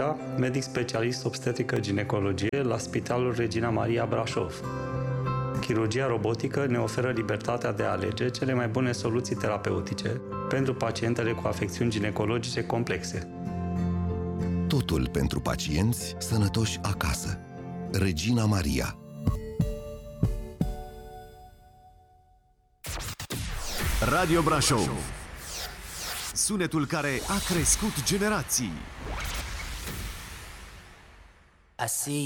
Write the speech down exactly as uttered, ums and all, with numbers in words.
Băsesca, medic specialist obstetrică-ginecologie la Spitalul Regina Maria Brașov. Chirurgia robotică ne oferă libertatea de a alege cele mai bune soluții terapeutice pentru pacientele cu afecțiuni ginecologice complexe. Totul pentru pacienți sănătoși acasă. Regina Maria. Radio Brașov. Sunetul care a crescut generații. I see